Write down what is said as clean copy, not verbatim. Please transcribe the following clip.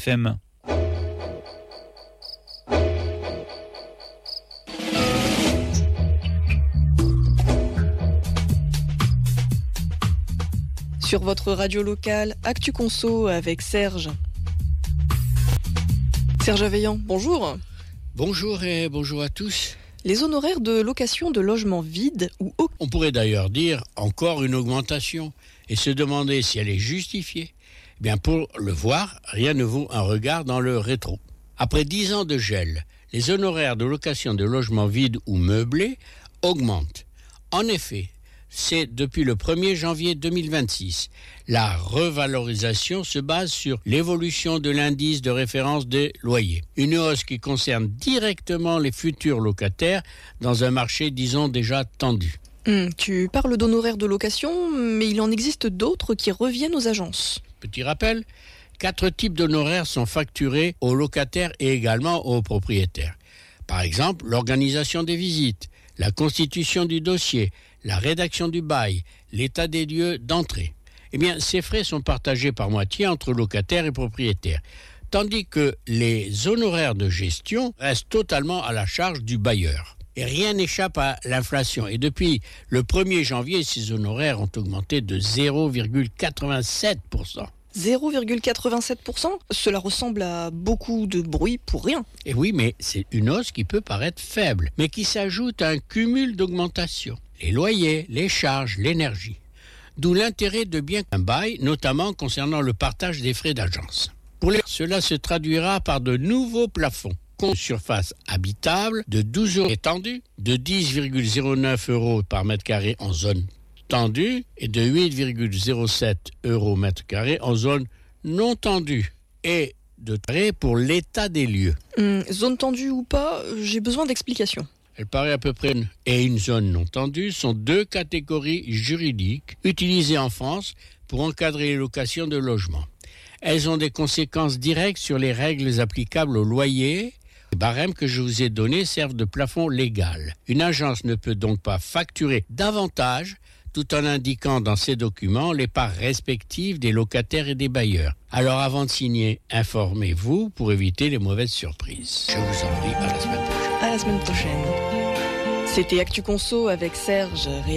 FM. Sur votre radio locale, Actu Conso avec Serge. Serge Aveillant, bonjour. Bonjour et bonjour à tous. Les honoraires de location de logements vides ou On pourrait d'ailleurs dire encore une augmentation et se demander si elle est justifiée. Eh bien, pour le voir, rien ne vaut un regard dans le rétro. Après 10 ans de gel, les honoraires de location de logements vides ou meublés augmentent. En effet, c'est depuis le 1er janvier 2026. La revalorisation se base sur l'évolution de l'indice de référence des loyers. Une hausse qui concerne directement les futurs locataires dans un marché, disons, déjà tendu. Tu parles d'honoraires de location, mais il en existe d'autres qui reviennent aux agences. Petit rappel, 4 types d'honoraires sont facturés aux locataires et également aux propriétaires. Par exemple, l'organisation des visites, la constitution du dossier, la rédaction du bail, l'état des lieux d'entrée. Eh bien, ces frais sont partagés par moitié entre locataires et propriétaires, tandis que les honoraires de gestion restent totalement à la charge du bailleur. Et rien n'échappe à l'inflation. Et depuis le 1er janvier, ces honoraires ont augmenté de 0,87%. 0,87%, cela ressemble à beaucoup de bruit pour rien. Et oui, mais c'est une hausse qui peut paraître faible, mais qui s'ajoute à un cumul d'augmentations. Les loyers, les charges, l'énergie. D'où l'intérêt de bien un bail, notamment concernant le partage des frais d'agence. Cela se traduira par de nouveaux plafonds. Surface habitable de 12 euros étendue, de 10,09 euros par mètre carré en zone tendue et de 8,07 euros mètre carré en zone non tendue et de trait pour l'état des lieux. Zone tendue ou pas, j'ai besoin d'explications. Elle paraît à peu près et une zone non tendue sont 2 catégories juridiques utilisées en France pour encadrer les locations de logements. Elles ont des conséquences directes sur les règles applicables aux loyers. Les barèmes que je vous ai donnés servent de plafond légal. Une agence ne peut donc pas facturer davantage tout en indiquant dans ses documents les parts respectives des locataires et des bailleurs. Alors avant de signer, informez-vous pour éviter les mauvaises surprises. Je vous en prie, à la semaine prochaine. À la semaine prochaine. C'était Actu Conso avec Serge.